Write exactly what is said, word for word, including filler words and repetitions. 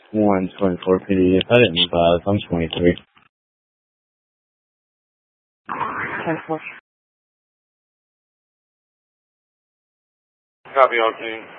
one twenty-four P D. If I didn't advise, I'm twenty-three. twenty-four. Copy, all team.